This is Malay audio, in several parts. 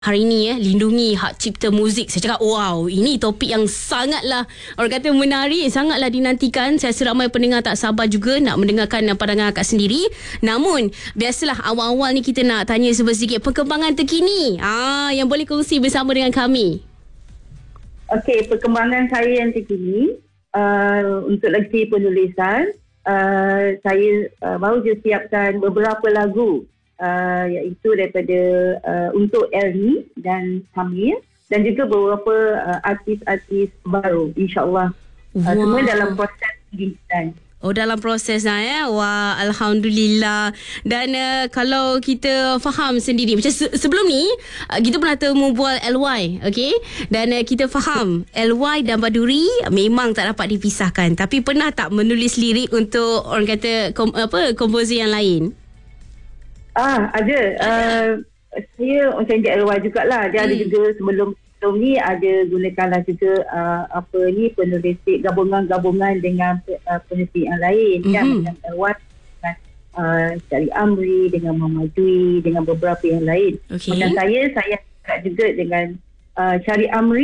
Hari ni lindungi hak cipta muzik. Saya cakap wow, ini topik yang sangatlah orang kata menarik, sangatlah dinantikan. Saya rasa ramai pendengar tak sabar juga nak mendengarkan pandangan akak sendiri. Namun biasalah awal-awal ni kita nak tanya sedikit perkembangan terkini yang boleh kongsi bersama dengan kami. Okey, perkembangan saya yang terkini untuk lagi penulisan, saya baru je siapkan beberapa lagu, iaitu daripada untuk Elni dan Samir dan juga beberapa artis-artis baru, insyaAllah. Semua dalam proses penulisan. Oh, dalam proses Wah, Alhamdulillah. Dan kalau kita faham sendiri, macam sebelum ni kita pernah temu bual LY, okay? Dan kita faham LY dan Baduri memang tak dapat dipisahkan. Tapi pernah tak menulis lirik untuk orang kata komposer yang lain? Ada. Saya macam Encik Elwa jugalah. Dia ada juga sebelum ni ada gunakanlah juga penulis gabungan dengan penulis yang lain. Macam Elwa dengan Syari Amri, dengan Muhammad Dwi, dengan beberapa yang lain. Okay. Macam saya juga dengan Syari Amri.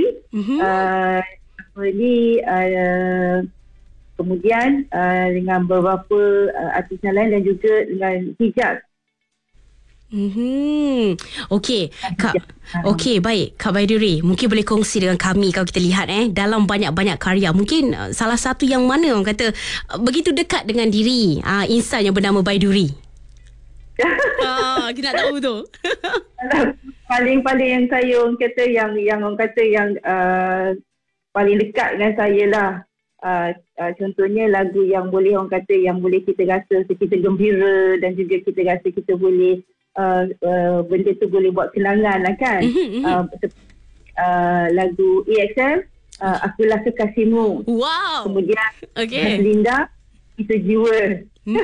Kemudian dengan beberapa artis yang lain dan juga dengan Hijaz. Okey, okey, baik Kak Baiduri, mungkin boleh kongsi dengan kami kalau kita lihat dalam banyak-banyak karya, mungkin salah satu yang mana orang kata begitu dekat dengan diri insan yang bernama Baiduri. Kita nak tahu tu. Paling yang saya orang kata yang orang kata yang paling dekat dengan saya lah. Contohnya lagu yang boleh orang kata yang boleh kita rasa kita gembira dan juga kita rasa kita boleh benda tu boleh buat kenangan lah kan. Lagu EXM, Akulah Kekasihmu. Wow. Kemudian Linda, Itu Jiwa.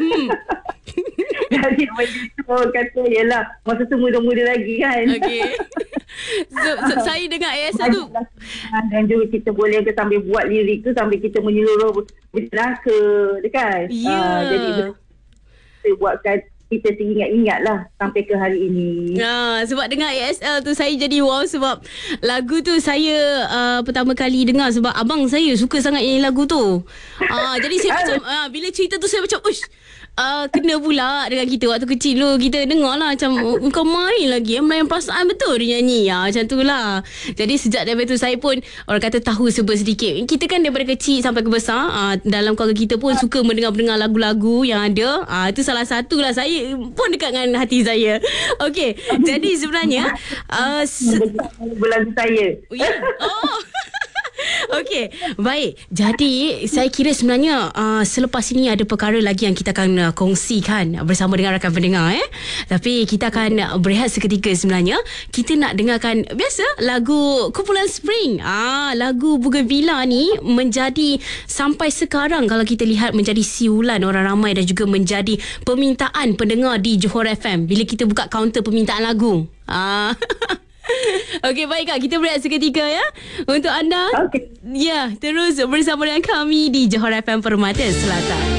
Jadi benda tu orang kata yelah, masa tu muda-muda lagi kan. Okay. So, saya dengar ASL tu. Dan juga kita boleh sambil buat lirik tu sambil kita menyeluruh bercelaka kan. Jadi kita buatkan kita teringat-ingat lah sampai ke hari ini. Sebab dengar ASL tu saya jadi wow, sebab lagu tu saya pertama kali dengar sebab abang saya suka sangat nyanyi lagu tu. Jadi saya macam bila cerita tu saya macam kena pula dengan kita waktu kecil dulu. Kita dengar lah macam kau main lagi melayan perasaan betul dia nyanyi macam tu lah. Jadi sejak daripada tu saya pun orang kata tahu sedikit. Kita kan daripada kecil sampai ke besar dalam keluarga kita pun suka mendengar lagu-lagu yang ada. Itu salah satu lah, saya pun dekat dengan hati saya. Okey, jadi sebenarnya lagu saya. Okey, baik. Jadi saya kira sebenarnya selepas ini ada perkara lagi yang kita akan kongsikan bersama dengan rakan pendengar Tapi kita akan berehat seketika sebenarnya. Kita nak dengarkan biasa lagu kumpulan Spring. Lagu Bougainvillea ni menjadi sampai sekarang kalau kita lihat menjadi siulan orang ramai dan juga menjadi permintaan pendengar di Johor FM bila kita buka kaunter permintaan lagu. Okey, baik Kak, kita berehat seketika untuk anda. Okay. Ya, terus bersama dengan kami di Johor FM Permata Selatan.